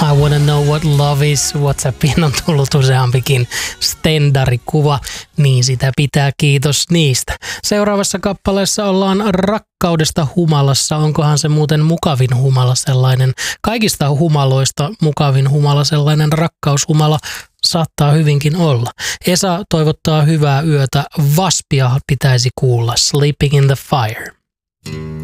I Wanna Know What Love Is. WhatsAppiin on tullut useampikin stendarikuva, niin sitä pitää, kiitos niistä. Seuraavassa kappaleessa ollaan rakkaudesta humalassa. Onkohan se muuten mukavin humala sellainen? Kaikista humaloista mukavin humala sellainen rakkaushumala saattaa hyvinkin olla. Esa toivottaa hyvää yötä. Waspia pitäisi kuulla. Sleeping in the Fire.